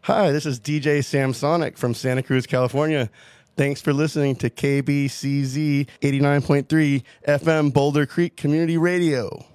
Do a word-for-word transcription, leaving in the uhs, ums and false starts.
Hi, this is D J Samsonic from Santa Cruz, California. Thanks for listening to K B C Z eighty-nine point three F M Boulder Creek Community Radio.